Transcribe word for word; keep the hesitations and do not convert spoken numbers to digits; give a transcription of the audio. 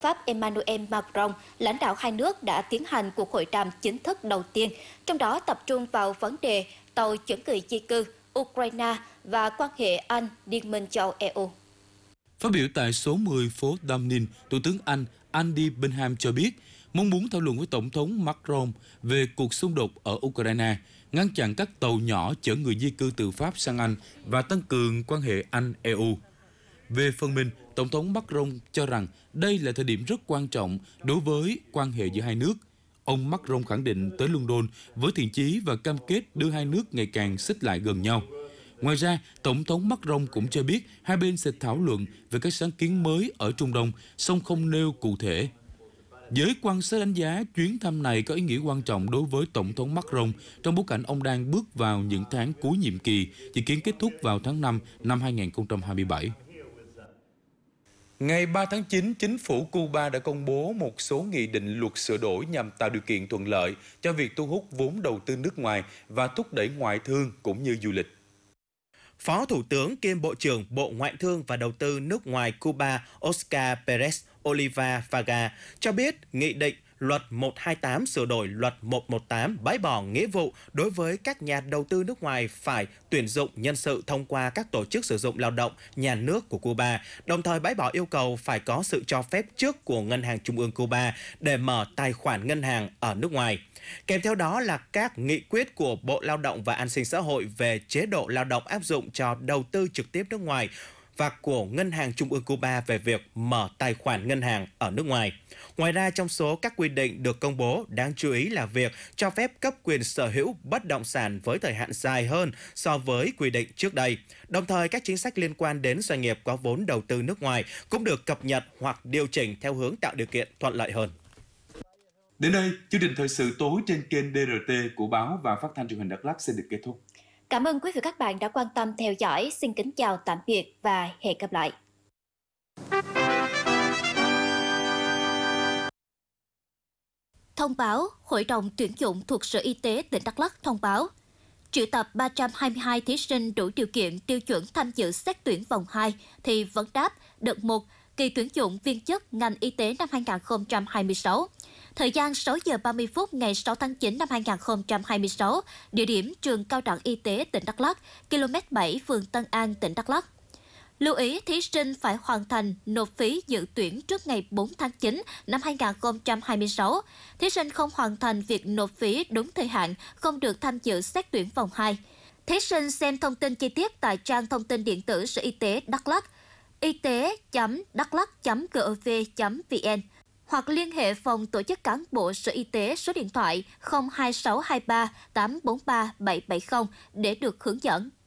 Pháp Emmanuel Macron, lãnh đạo hai nước đã tiến hành cuộc hội đàm chính thức đầu tiên, trong đó tập trung vào vấn đề tàu chở người di cư, Ukraine và quan hệ Anh, Liên minh châu E U. Phát biểu tại số mười phố Downing, Thủ tướng Anh Andy Burnham cho biết mong muốn thảo luận với Tổng thống Macron về cuộc xung đột ở Ukraine, ngăn chặn các tàu nhỏ chở người di cư từ Pháp sang Anh và tăng cường quan hệ Anh-E U. Về phần mình, Tổng thống Macron cho rằng đây là thời điểm rất quan trọng đối với quan hệ giữa hai nước. Ông Macron khẳng định tới London với thiện chí và cam kết đưa hai nước ngày càng xích lại gần nhau. Ngoài ra, Tổng thống Macron cũng cho biết hai bên sẽ thảo luận về các sáng kiến mới ở Trung Đông, song không nêu cụ thể. Giới quan sát đánh giá chuyến thăm này có ý nghĩa quan trọng đối với Tổng thống Macron trong bối cảnh ông đang bước vào những tháng cuối nhiệm kỳ, dự kiến kết thúc vào tháng năm năm hai nghìn không trăm hai mươi bảy. Ngày ba tháng chín, chính phủ Cuba đã công bố một số nghị định luật sửa đổi nhằm tạo điều kiện thuận lợi cho việc thu hút vốn đầu tư nước ngoài và thúc đẩy ngoại thương cũng như du lịch. Phó Thủ tướng kiêm Bộ trưởng Bộ Ngoại thương và Đầu tư nước ngoài Cuba Oscar Perez Oliva Faga cho biết nghị định Luật một trăm hai mươi tám sửa đổi Luật một trăm mười tám bãi bỏ nghĩa vụ đối với các nhà đầu tư nước ngoài phải tuyển dụng nhân sự thông qua các tổ chức sử dụng lao động nhà nước của Cuba, đồng thời bãi bỏ yêu cầu phải có sự cho phép trước của Ngân hàng Trung ương Cuba để mở tài khoản ngân hàng ở nước ngoài. Kèm theo đó là các nghị quyết của Bộ Lao động và An sinh xã hội về chế độ lao động áp dụng cho đầu tư trực tiếp nước ngoài và của Ngân hàng Trung ương Cuba về việc mở tài khoản ngân hàng ở nước ngoài. Ngoài ra, trong số các quy định được công bố, đáng chú ý là việc cho phép cấp quyền sở hữu bất động sản với thời hạn dài hơn so với quy định trước đây. Đồng thời, các chính sách liên quan đến doanh nghiệp có vốn đầu tư nước ngoài cũng được cập nhật hoặc điều chỉnh theo hướng tạo điều kiện thuận lợi hơn. Đến đây, chương trình thời sự tối trên kênh đê rờ tê của báo và phát thanh truyền hình Đắk Lắk xin được kết thúc. Cảm ơn quý vị và các bạn đã quan tâm theo dõi. Xin kính chào tạm biệt và hẹn gặp lại. Thông báo, Hội đồng tuyển dụng thuộc Sở Y tế tỉnh Đắk Lắk thông báo triệu tập ba trăm hai mươi hai thí sinh đủ điều kiện tiêu chuẩn tham dự xét tuyển vòng hai thì vấn đáp đợt một kỳ tuyển dụng viên chức ngành y tế năm hai nghìn không trăm hai mươi sáu. Thời gian sáu giờ ba mươi phút ngày sáu tháng chín năm hai nghìn không trăm hai mươi sáu, địa điểm trường Cao đẳng Y tế tỉnh Đắk Lắk, ki lô mét bảy, phường Tân An, tỉnh Đắk Lắk. Lưu ý thí sinh phải hoàn thành nộp phí dự tuyển trước ngày bốn tháng chín năm hai nghìn không trăm hai mươi sáu. Thí sinh không hoàn thành việc nộp phí đúng thời hạn không được tham dự xét tuyển vòng hai. Thí sinh xem thông tin chi tiết tại trang thông tin điện tử Sở Y tế Đắk Lắk y tế chấm đắk lắk chấm gov chấm vn hoặc liên hệ phòng tổ chức cán bộ Sở Y tế số điện thoại không hai sáu hai ba tám bốn ba bảy bảy không để được hướng dẫn.